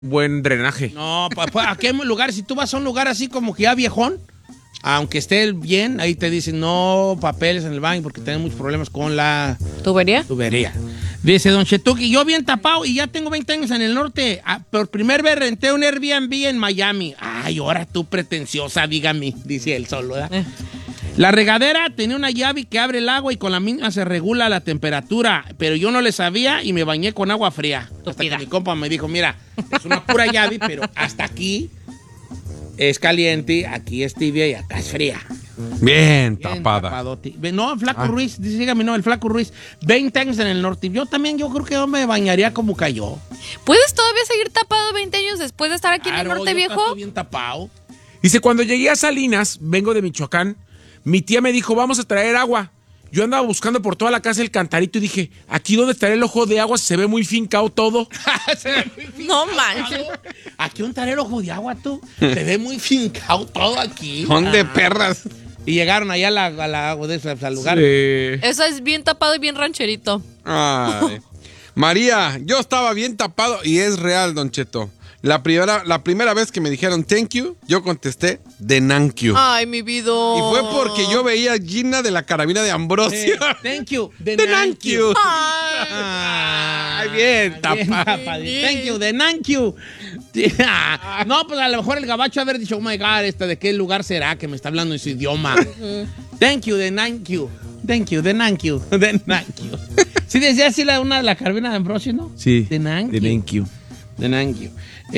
buen drenaje. No, pues, ¿a qué lugar? Si tú vas a un lugar así como que ya viejón, aunque esté bien, ahí te dicen no papeles en el baño porque tienen muchos problemas con la tubería. Dice Don Chetuki, yo bien tapado y ya tengo 20 años en el norte. Por primera vez renté un Airbnb en Miami. Ay, ahora tú pretenciosa, dígame, dice él solo, ¿verdad? La regadera tenía una llave que abre el agua y con la misma se regula la temperatura, pero yo no le sabía y me bañé con agua fría. Hasta que mi compa me dijo, mira, es una pura llave, pero hasta aquí es caliente, aquí es tibia y acá es fría. Bien tapada. Tapadote. No, el Flaco Ruiz, dígame, no, el Flaco Ruiz, 20 años en el norte. Yo creo que yo me bañaría como cayó. ¿Puedes todavía seguir tapado 20 años después de estar aquí en el norte, viejo? Estoy bien tapado. Dice, cuando llegué a Salinas, vengo de Michoacán, mi tía me dijo, vamos a traer agua. Yo andaba buscando por toda la casa el cantarito y dije, aquí donde estará el ojo de agua se ve muy fincado todo. No manches. Aquí un tarero ojo de agua, tú. Se ve muy fincado todo aquí. Son de perras. Y llegaron allá al lugar. Sí. Eso es bien tapado y bien rancherito. Ay. María, yo estaba bien tapado y es real, Don Cheto. La primera vez que me dijeron thank you, yo contesté de thank you. Ay, mi vida. Y fue porque yo veía a Gina de la carabina de Ambrosio. Thank you. De thank you. Ay, bien tapado. Thank you, de thank you. No, pues a lo mejor el gabacho haber dicho, oh my God, ¿de qué lugar será que me está hablando en su idioma? Thank you, de thank you. Thank you, de thank you. De thank you. ¿Sí decía así la carabina de Ambrosio, no? Sí. De thank de you. thank you. De thank you.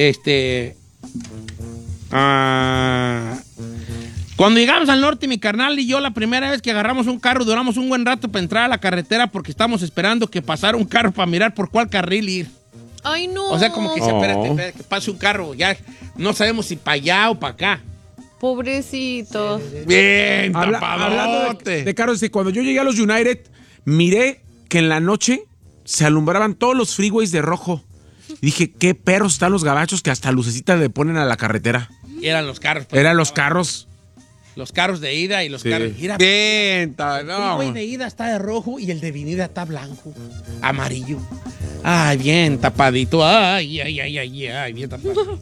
Cuando llegamos al norte, mi carnal y yo, la primera vez que agarramos un carro, duramos un buen rato para entrar a la carretera porque estamos esperando que pasara un carro para mirar por cuál carril ir. Ay, no. O sea, como que dice, espérate, que pase un carro. Ya no sabemos si para allá o para acá. Pobrecito. Bien, Hablando de carros, dice, cuando yo llegué a los United, miré que en la noche se alumbraban todos los freeways de rojo. Y dije, qué perros están los gabachos que hasta lucecitas le ponen a la carretera. Eran los carros. Pues, eran los carros. Los carros de ida y los carros... Mira, bien, el güey de ida está de rojo y el de venida está blanco, amarillo. Ay, bien tapadito. Ay, bien tapadito.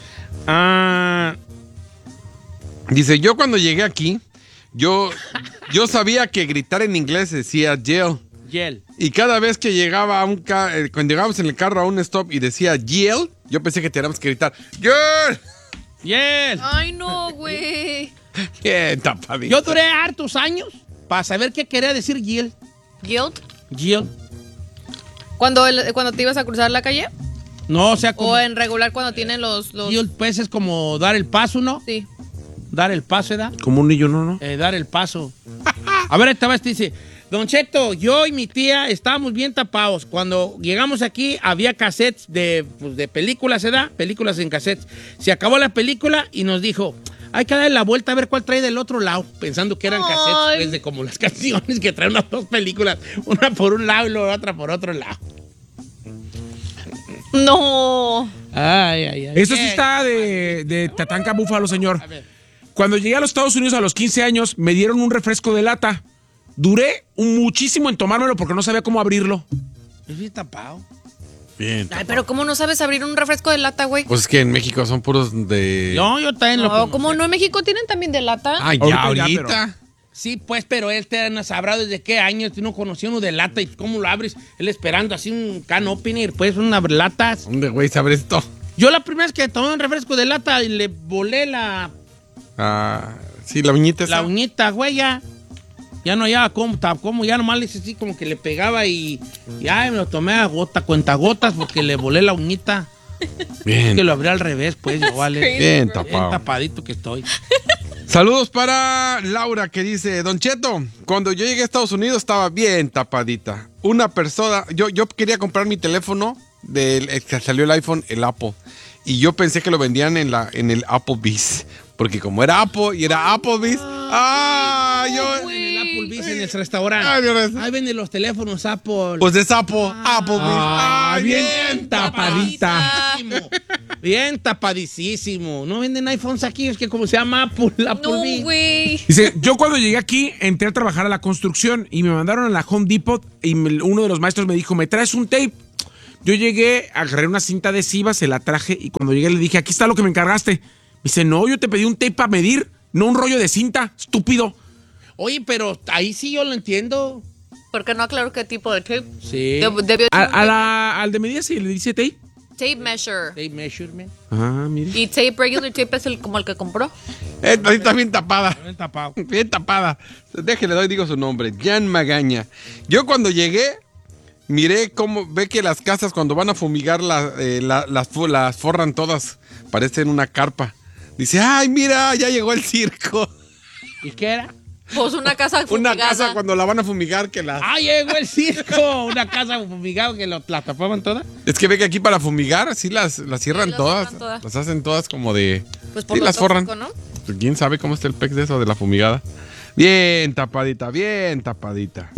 Dice, yo cuando llegué aquí, yo sabía que gritar en inglés decía jail. Yel. Y cada vez que llegaba cuando llegábamos en el carro a un stop y decía yell, yo pensé que teníamos que gritar yell. Yel. Ay, no, güey. Bien tapadito. Yo duré hartos años para saber qué quería decir Yel. ¿Guilt? Yel. ¿Cuando te ibas a cruzar la calle? No, o sea, como... O en regular cuando tienen los... Yel, pues es como dar el paso, ¿no? Sí. Dar el paso, ¿verdad? Como un niño, ¿no? Dar el paso. A ver, esta vez te dice... Don Cheto, yo y mi tía estábamos bien tapados. Cuando llegamos aquí había cassettes de películas, ¿verdad? Películas en cassettes. Se acabó la película y nos dijo, hay que darle la vuelta a ver cuál trae del otro lado. Pensando que eran cassettes, pues, de como las canciones que traen unas dos películas. Una por un lado y la otra por otro lado. No. Ay. Eso sí está de Tatanka Búfalo, señor. Cuando llegué a los Estados Unidos a los 15 años, me dieron un refresco de lata. Duré muchísimo en tomármelo porque no sabía cómo abrirlo. Es bien tapado. Bien. Ay, pero ¿cómo no sabes abrir un refresco de lata, güey? Pues es que en México son puros de... Yo también lo No, ¿cómo no? En México tienen también de lata. Ay, ya ahorita. Sí, pues, pero él no sabrá desde qué año. Tú no conocía uno de lata y cómo lo abres. Él esperando así un can opener, pues, unas latas. ¿Dónde, güey, sabes esto? Yo la primera vez que tomé un refresco de lata y le volé la sí, la uñita esa. la uñita, güey, ya. Ya no hallaba cómo, ya nomás le hice así como que le pegaba y me lo tomé a cuentagotas porque le volé la uñita. Bien. Es que lo abrí al revés, pues, vale. Bien tapado. Bien tapadito que estoy. Saludos para Laura que dice, Don Cheto, cuando yo llegué a Estados Unidos estaba bien tapadita. Una persona, yo quería comprar mi teléfono que salió el iPhone, el Apple. Y yo pensé que lo vendían en el Applebee's. Porque como era Apple y era Applebee's, En el Applebee's, en el restaurante. Ahí venden los teléfonos Apple. Pues es Apple, Applebee's. Bien tapadita. Bien tapadísimo. No venden iPhones aquí, es que como se llama Applebee's. No, güey. Dice, yo cuando llegué aquí entré a trabajar a la construcción y me mandaron a la Home Depot y uno de los maestros me dijo, ¿me traes un tape? Yo llegué, agarré una cinta adhesiva, se la traje y cuando llegué le dije, aquí está lo que me encargaste. Me dice, no, yo te pedí un tape para medir, no un rollo de cinta, estúpido. Oye, pero ahí sí yo lo entiendo. ¿Por qué no aclaro qué tipo de tape? Sí. Al de medida sí le dice tape. Tape measure. Tape measurement. Ah, mire. Y tape, regular tape es como el que compró. Ahí está bien tapada. Bien tapado. Bien tapada. Déjele, digo su nombre. Jan Magaña. Yo cuando llegué, miré cómo ve que las casas cuando van a fumigar las forran todas. Parecen una carpa. Dice, ay, mira, ya llegó el circo. ¿Y qué era? Pues una casa fumigada. Una casa cuando la van a fumigar que la... ¡Ah, llegó el circo! Una casa fumigada que la tapaban todas. Es que ve que aquí para fumigar, sí las cierran Sí, todas. cierran todas. Las hacen todas como de... Pues por sí, lo las forran. tóxico, ¿no? Pues, ¿quién sabe cómo está el pex de eso, de la fumigada? Bien tapadita, bien tapadita.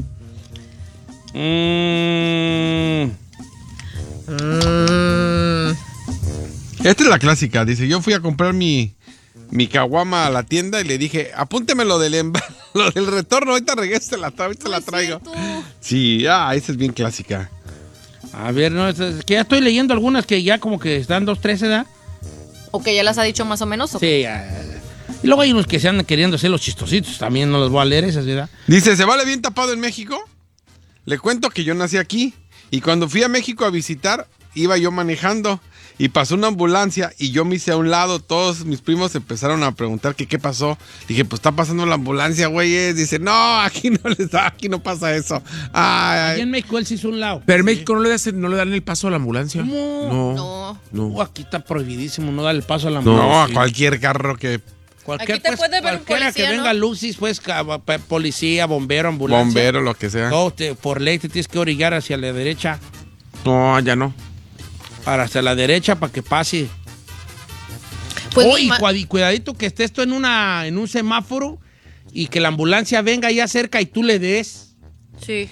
Esta es la clásica. Dice, yo fui a comprar mi caguama a la tienda y le dije, apúnteme lo del retorno, ahorita regrese la traigo. Sí, esa es bien clásica. A ver, no, es que ya estoy leyendo algunas que ya como que están 2, 3, ¿verdad? ¿O que ya las ha dicho más o menos? ¿o? Sí, ya. Y luego hay unos que se andan queriendo hacer los chistositos. También no los voy a leer esas, ¿verdad? Dice, ¿se vale bien tapado en México? Le cuento que yo nací aquí y cuando fui a México a visitar, iba yo manejando y pasó una ambulancia y yo me hice a un lado. Todos mis primos empezaron a preguntar que qué pasó. Dije, pues está pasando la ambulancia, güey. Dice, no, aquí no pasa eso. Aquí en México él se hizo un lado. Pero en México no le dan el paso a la ambulancia. ¿Cómo? No. Aquí está prohibidísimo no darle paso a la ambulancia. No, a cualquier carro que... Aquí te puede ver un cualquiera policía, que venga ¿no? Lucis, pues, policía, bombero, ambulancia. Bombero, lo que sea. No, por ley te tienes que orillar hacia la derecha. No, ya no. Hacia la derecha para que pase. Pues y cuidadito que estés tú en un semáforo y que la ambulancia venga ya cerca y tú le des. Sí.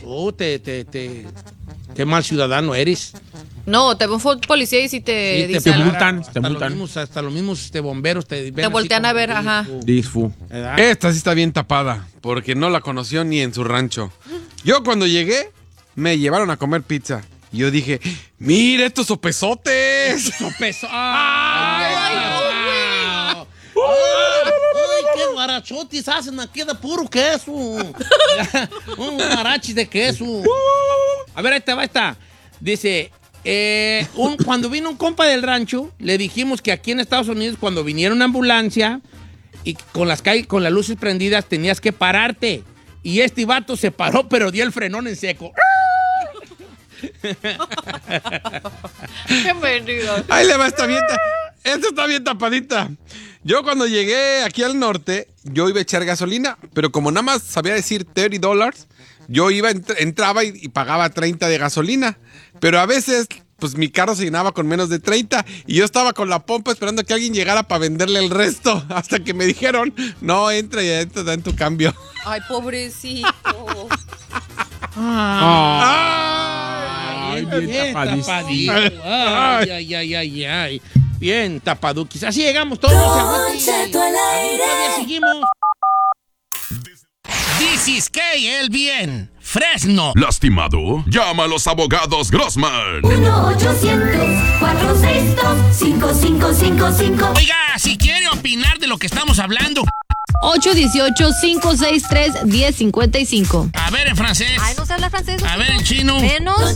Qué mal ciudadano eres. No, te ve un policía y si te Sí, dice te algo. multan. Hasta los mismos bomberos te ven. Te voltean a ver, ajá. Disfu. ¿Verdad? Esta sí está bien tapada, porque no la conoció ni en su rancho. Yo cuando llegué, me llevaron a comer pizza. Y yo dije, ¡mira estos sopesotes! ¡Sopeso! ¡Ay, ¡Ay, qué guarachotis hacen aquí de puro queso! Un guarachis de queso. A ver, ahí está. Dice, cuando vino un compa del rancho, le dijimos que aquí en Estados Unidos, cuando viniera una ambulancia y con las luces prendidas, tenías que pararte. Y este vato se paró, pero dio el frenón en seco. ¡Qué mendigo! Ahí le va, esta está bien tapadita. Yo cuando llegué aquí al norte, yo iba a echar gasolina, pero como nada más sabía decir $30, yo entraba y pagaba 30 de gasolina. Pero a veces, pues mi carro se llenaba con menos de 30 y yo estaba con la pompa esperando que alguien llegara para venderle el resto. Hasta que me dijeron, no, entra y da en tu cambio. Ay, pobrecito. Ay, bien tapadísimo. Ay. Bien tapaduquis. Así llegamos todos. Todavía seguimos. This is el bien. Fresno. ¿Lastimado? Llama a los abogados Grossman. 1-800-462-5555. Oiga, si quiere opinar de lo que estamos hablando. 818-563-1055. A ver en francés. Ay, no se habla francés. A ver en chino. Menos.